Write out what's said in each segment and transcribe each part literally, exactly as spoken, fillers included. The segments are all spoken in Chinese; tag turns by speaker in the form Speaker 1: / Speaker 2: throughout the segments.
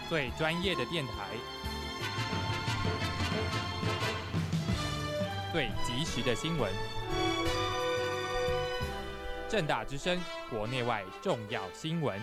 Speaker 1: 最专业的电台，最及时的新闻，政大之声，国内外重要新闻。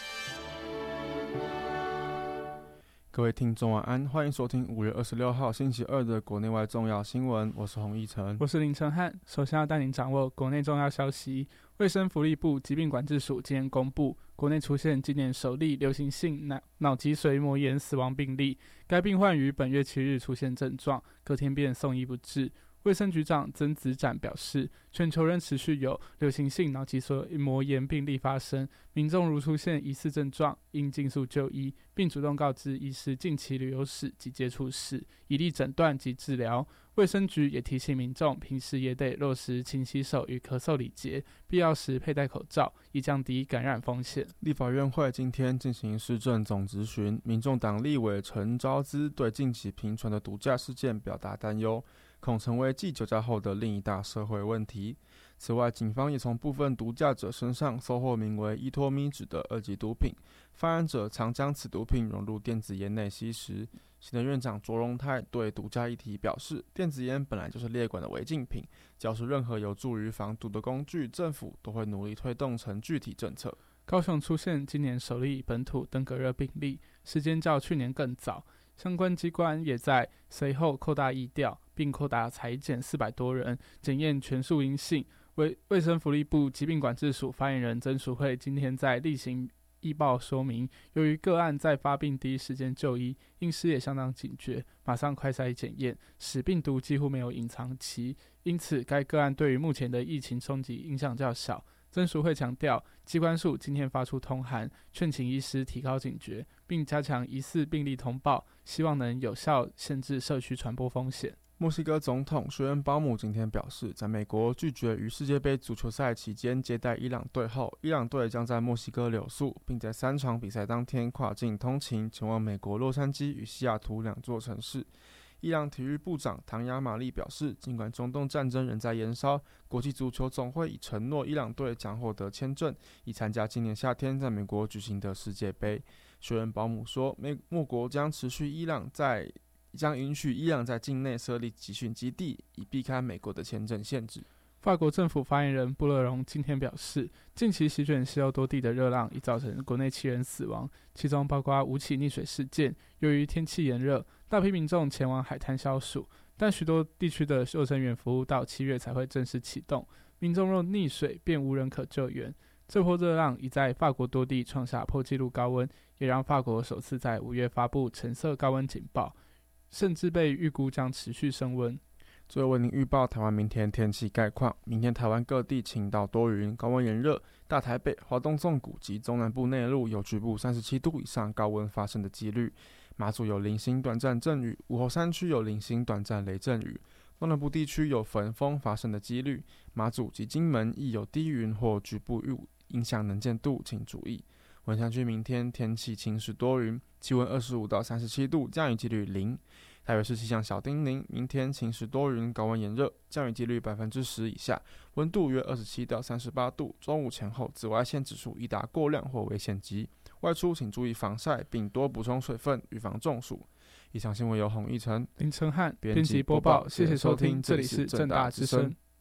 Speaker 2: 各位听众晚安，欢迎收听五月二十六号星期二的国内外重要新闻，我是洪一晨，
Speaker 3: 我是林承汉。首先要带您掌握国内重要消息。卫生福利部疾病管制署今天公布，国内出现今年首例流行性脑脊髓膜炎死亡病例，该病患于本月七日出现症状，隔天便送医不治。卫生局长曾子展表示，全球仍持续有流行性脑脊髓膜炎病例发生，民众如出现疑似症状，应尽速就医，并主动告知医师近期旅游史及接触史，以利诊断及治疗。卫生局也提醒民众，平时也得落实勤洗手与咳嗽礼节，必要时佩戴口罩，以降低感染风险。
Speaker 2: 立法院会今天进行市政总质询，民众党立委陈昭姿对近期频传的毒驾事件表达担忧，恐成为继酒驾后的另一大社会问题。此外，警方也从部分毒驾者身上搜获名为依托咪酯的二级毒品，犯案者常将此毒品融入电子烟内吸食。行政院长卓荣泰对毒驾议题表示，电子烟本来就是列管的违禁品，只要是任何有助于防毒的工具，政府都会努力推动成具体政策。
Speaker 3: 高雄出现今年首例本土登革热病例，时间较去年更早，相关机关也在随后扩大疫调，并扩大采检四百多人，检验全数阴性。卫卫生福利部疾病管制署发言人曾淑慧今天在例行医报说明，由于个案在发病第一时间就医，医师也相当警觉，马上快筛检验，使病毒几乎没有隐藏期，因此该个案对于目前的疫情冲击影响较小。曾淑慧强调，机关署今天发出通函，劝请医师提高警觉，并加强疑似病例通报，希望能有效限制社区传播风险。
Speaker 2: 墨西哥总统薛恩鲍姆今天表示，在美国拒绝于世界杯足球赛期间接待伊朗队后，伊朗队将在墨西哥留宿，并在三场比赛当天跨境通勤前往美国洛杉矶与西雅图两座城市。伊朗体育部长唐亚马利表示，尽管中东战争仍在延烧，国际足球总会已承诺伊朗队将获得签证，以参加今年夏天在美国举行的世界杯。薛恩鲍姆说，美国将持续伊朗在将允许伊朗在境内设立集训基地，以避开美国的签证限制。
Speaker 3: 法国政府发言人布勒荣今天表示，近期席卷西欧多地的热浪已造成国内七人死亡，其中包括五起溺水事件。由于天气炎热，大批民众前往海滩消暑，但许多地区的救生员服务到七月才会正式启动，民众若溺水便无人可救援。这波热浪已在法国多地创下破纪录高温，也让法国首次在五月发布橙色高温警报，甚至被预估将持续升温。
Speaker 2: 最后为您预报台湾明天天气概况。明天台湾各地晴到多云，高温炎热，大台北、华东纵谷及中南部内陆有局部三十七度以上高温发生的几率。马祖有零星短暂阵雨，武侯山区有零星短暂雷阵雨。东南部地区有焚风发生的几率，马祖及金门亦有低云或局部雨影响能见度，请注意。文山区明天天气晴时多云，气温二十五到三十七度，降雨几率零。台北市气象小叮咛，明天晴时多云，高温炎热，降雨几率百分之十以下，温度约二十七到三十八度。中午前后紫外线指数已达过量或危险级，外出请注意防晒，并多补充水分，预防中暑。以上新闻由洪一晨、
Speaker 3: 林承汉编辑播报，谢谢收听，这里是政大之声。